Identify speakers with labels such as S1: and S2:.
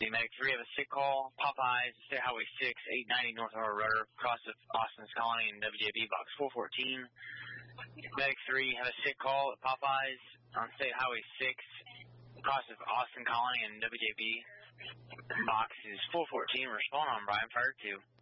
S1: Medic 3, have a sick call. Popeyes, State Highway 6, 890 North Harbor Rudder, cross of Austin's Colony and WJB Box 414. Medic 3, have a sick call at Popeyes on State Highway 6, cross of Austin Colony and WJB Box is 414. Respond on Brian Fire 2.